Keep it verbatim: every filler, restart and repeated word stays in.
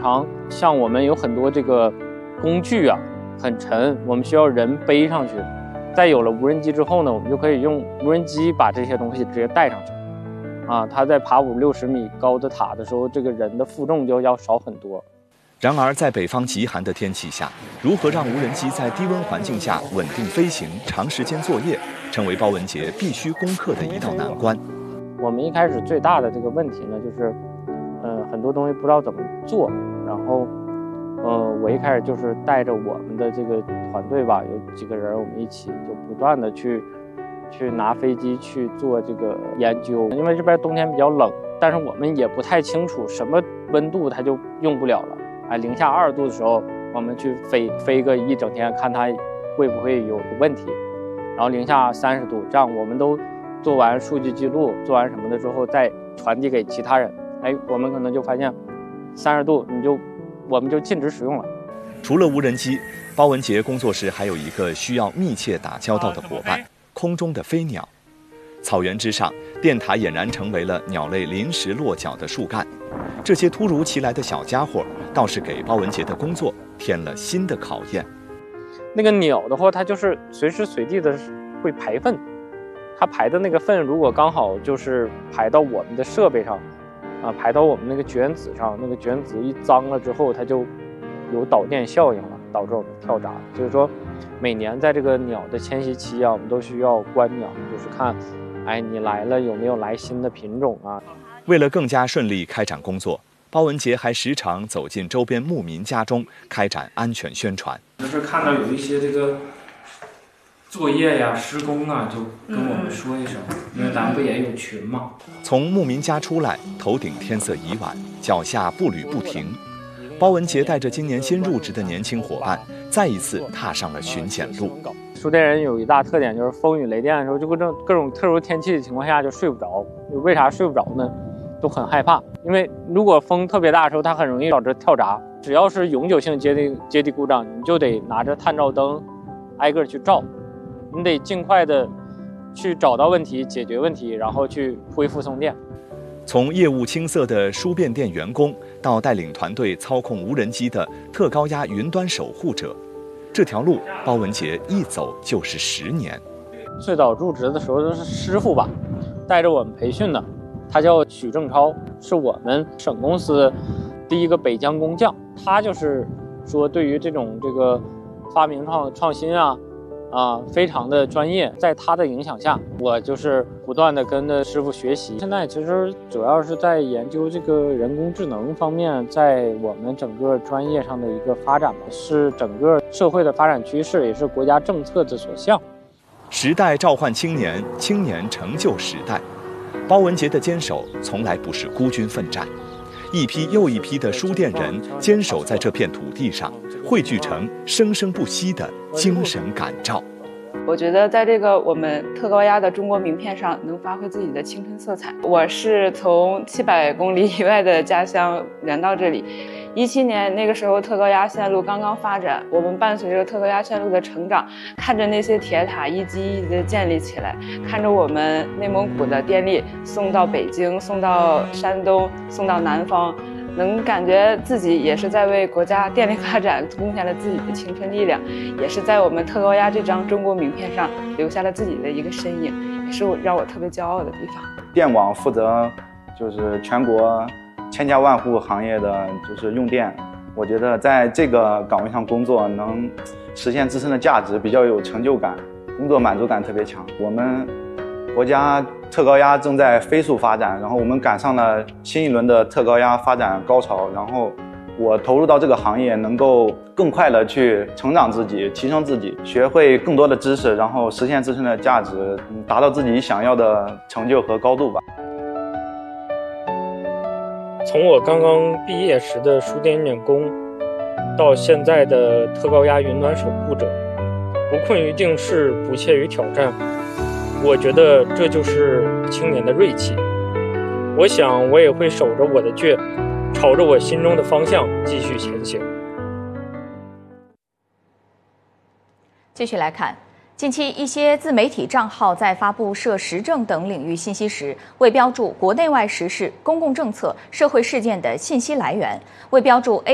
常像我们有很多这个工具啊很沉，我们需要人背上去。在有了无人机之后呢，我们就可以用无人机把这些东西直接带上去。啊，它在爬五六十米高的塔的时候，这个人的负重就要少很多。 然而，在北方极寒的天气下，如何让无人机在低温环境下稳定飞行、长时间作业，成为包文婕必须攻克的一道难关。 我们一开始最大的这个问题呢，就是，呃，很多东西不知道怎么做。然后，呃，我一开始就是带着我们的这个团队吧，有几个人，我们一起就不断的去，去拿飞机去做这个研究。因为这边冬天比较冷，但是我们也不太清楚什么温度它就用不了了。哎，零下二十度的时候，我们去飞飞个一整天，看它会不会有问题。然后零下三十度，这样我们都做完数据记录，做完什么的之后，再传递给其他人。哎，我们可能就发现三十度，你就我们就禁止使用了。 除了无人机，包文婕工作室还有一个需要密切打交道的伙伴——空中的飞鸟。草原之上，电塔俨然成为了鸟类临时落脚的树干。这些突如其来的小家伙，倒是给包文婕的工作添了新的考验。 那个鸟的话，它就是随时随地的会排粪，它排的那个粪，如果刚好就是排到我们的设备上，啊，排到我们那个绝缘子上，那个绝缘子一脏了之后，它就有导电效应了，导致我们跳闸。所以说，每年在这个鸟的迁徙期啊，我们都需要观鸟，就是看，哎，你来了有没有来新的品种啊？ 为了更加顺利开展工作，包文婕还时常走进周边牧民家中开展安全宣传。 就是看到有一些这个作业呀、施工啊，就跟我们说一声，嗯、因为咱们不也有群嘛。 从牧民家出来，头顶天色已晚，脚下步履不停。包文婕带着今年新入职的年轻伙伴，再一次踏上了巡检路。 书店人有一大特点，就是风雨雷电的时候，就各种各种特殊天气的情况下就睡不着。为啥睡不着呢？都很害怕，因为如果风特别大的时候，它很容易导致跳闸。只要是永久性接地接地故障，你就得拿着探照灯，挨个去照，你得尽快的去找到问题，解决问题，然后去恢复送电。 从业务青涩的书便店员工，到带领团队操控无人机的特高压云端守护者，这条路包文婕一走就是十年。 最早入职的时候都是师傅吧，带着我们培训的。他叫许正超，是我们省公司第一个北疆工匠。他就是说，对于这种这个发明创创新啊，啊，非常的专业。在他的影响下，我就是不断的跟着师傅学习。现在其实主要是在研究这个人工智能方面，在我们整个专业上的一个发展吧，是整个社会的发展趋势，也是国家政策的所向。 时代召唤青年，青年成就时代。包文婕的坚守从来不是孤军奋战，一批又一批的书店人坚守在这片土地上，汇聚成生生不息的精神感召。 我觉得在这个我们特高压的中国名片上能发挥自己的青春色彩。我是从七百公里以外的家乡远到这里，一七年那个时候特高压线路刚刚发展，我们伴随着特高压线路的成长，看着那些铁塔一级一级的建立起来，看着我们内蒙古的电力送到北京，送到山东，送到南方，能感觉自己也是在为国家电力发展贡献了自己的青春力量，也是在我们特高压这张中国名片上留下了自己的一个身影，也是我让我特别骄傲的地方。 电网负责就是全国千家万户行业的就是用电，我觉得在这个岗位上工作能实现自身的价值，比较有成就感，工作满足感特别强。我们国家特高压正在飞速发展，然后我们赶上了新一轮的特高压发展高潮，然后我投入到这个行业，能够更快的去成长自己，提升自己，学会更多的知识，然后实现自身的价值，达到自己想要的成就和高度吧。 从我刚刚毕业时的书店员工，到现在的特高压云端守护者，不困于定势，不怯于挑战，我觉得这就是青年的锐气。我想我也会守着我的倔，朝着我心中的方向继续前行。 继续来看，近期一些自媒体账号在发布涉时政等领域信息时，未标注国内外时事、公共政策、社会事件的信息来源，未标注 A